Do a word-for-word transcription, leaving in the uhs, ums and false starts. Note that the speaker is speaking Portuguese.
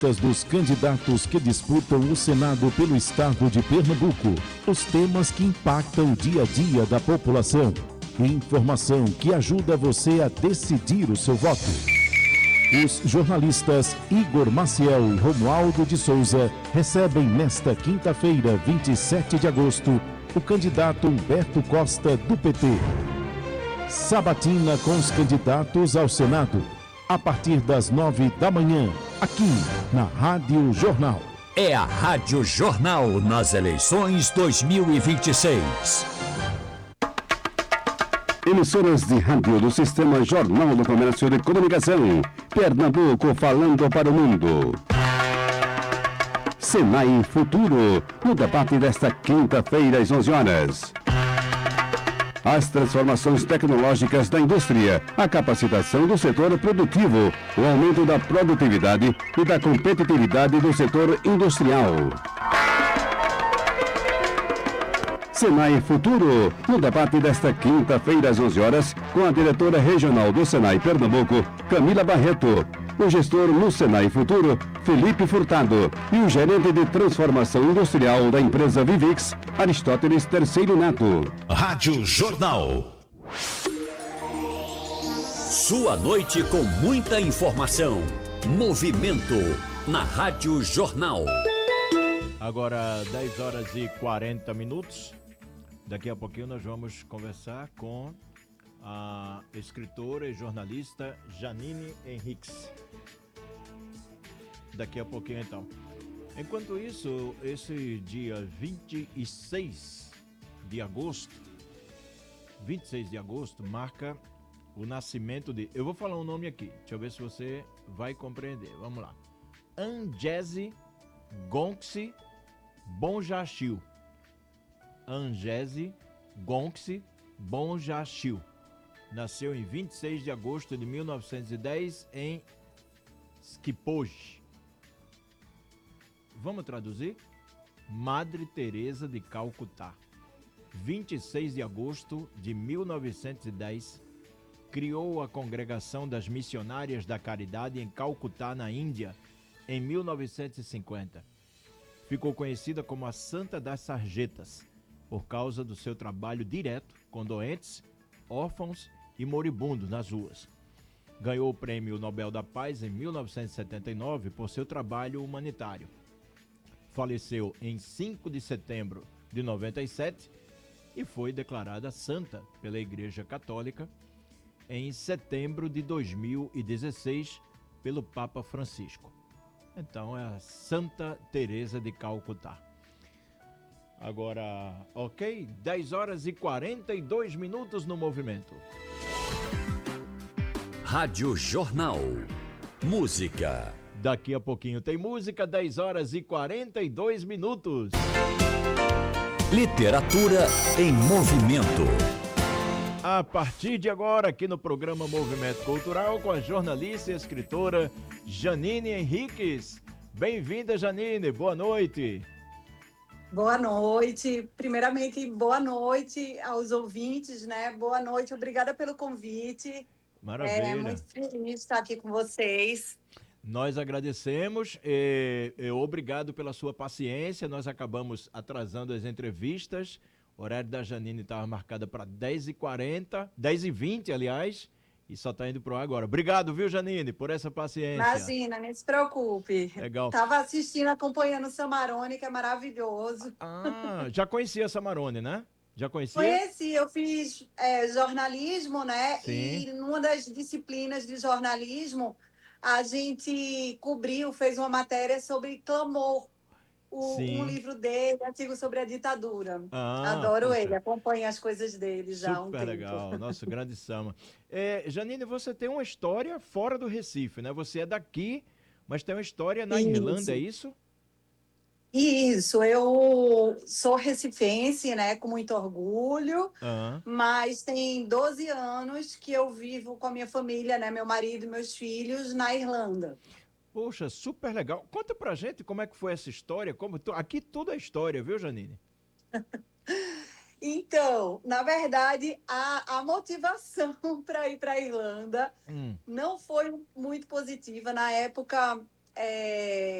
Dos candidatos que disputam o Senado pelo estado de Pernambuco, os temas que impactam o dia a dia da população. Informação que ajuda você a decidir o seu voto. Os jornalistas Igor Maciel e Romualdo de Souza recebem nesta quinta-feira, vinte e sete de agosto, o candidato Humberto Costa, do P T. Sabatina com os candidatos ao Senado, a partir das nove da manhã, aqui na Rádio Jornal. É a Rádio Jornal nas eleições dois mil e vinte e seis. Emissoras de rádio do Sistema Jornal do Comércio de Comunicação. Pernambuco falando para o mundo. Senai Futuro, no debate desta quinta-feira às onze horas. As transformações tecnológicas da indústria, a capacitação do setor produtivo, o aumento da produtividade e da competitividade do setor industrial. Senai Futuro, no debate desta quinta-feira às onze horas, com a diretora regional do Senai Pernambuco, Camila Barreto, o gestor no Senai Futuro, Felipe Furtado, e o gerente de transformação industrial da empresa Vivix, Aristóteles Terceiro Neto. Rádio Jornal. Sua noite com muita informação. Movimento na Rádio Jornal. Agora dez horas e quarenta minutos. Daqui a pouquinho nós vamos conversar com a escritora e jornalista Janine Henriques. Daqui a pouquinho, então. Enquanto isso, esse dia vinte e seis de agosto, vinte e seis de agosto, marca o nascimento de... Eu vou falar um nome aqui, deixa eu ver se você vai compreender. Vamos lá. Angese Gonksi Bonjachil. Angese Gonksi Bonjachil. Nasceu em vinte e seis de agosto de mil novecentos e dez em Skipoj. Vamos traduzir? Madre Teresa de Calcutá. vinte e seis de agosto de mil novecentos e dez, criou a Congregação das Missionárias da Caridade em Calcutá, na Índia, em mil novecentos e cinquenta. Ficou conhecida como a Santa das Sarjetas, por causa do seu trabalho direto com doentes, órfãos e moribundos nas ruas. Ganhou o Prêmio Nobel da Paz em mil novecentos e setenta e nove por seu trabalho humanitário. Faleceu em cinco de setembro de noventa e sete e foi declarada santa pela Igreja Católica em setembro de dois mil e dezesseis pelo Papa Francisco. Então é a Santa Teresa de Calcutá. Agora, ok? dez horas e quarenta e dois minutos no movimento. Rádio Jornal. Música. Daqui a pouquinho tem música, dez horas e quarenta e dois minutos. Literatura em movimento. A partir de agora, aqui no programa Movimento Cultural, com a jornalista e escritora Janine Henriques. Bem-vinda, Janine, boa noite. Boa noite. Primeiramente, boa noite aos ouvintes, né? Boa noite, obrigada pelo convite. Maravilha. É muito feliz de estar aqui com vocês. Nós agradecemos e, e obrigado pela sua paciência. Nós acabamos atrasando as entrevistas. O horário da Janine estava marcado para dez e quarenta, dez e vinte, aliás, e só está indo para o ar agora. Obrigado, viu, Janine, por essa paciência. Imagina, nem se preocupe. Legal. Estava assistindo, acompanhando o Samarone, que é maravilhoso. Ah, já conhecia Samarone, né? Já conhecia? Conheci, eu fiz é, jornalismo, né? Sim. E numa das disciplinas de jornalismo, a gente cobriu, fez uma matéria sobre Clamor, o, um livro dele, artigo sobre a ditadura. Ah, Adoro poxa. ele, acompanho as coisas dele já há um Super tempo. legal, nosso grande Sama. É, Janine, você tem uma história fora do Recife, né? Você é daqui, mas tem uma história na Isso. Irlanda, é isso? Isso, eu sou recifense, né, com muito orgulho, Ah, mas tem doze anos que eu vivo com a minha família, né, meu marido e meus filhos, na Irlanda. poxa, super legal. Conta pra gente como é que foi essa história. Como tu- Aqui tudo é história, viu, Janine? Então, na verdade, a, a motivação para ir para a Irlanda Hum, não foi muito positiva. Na época, é,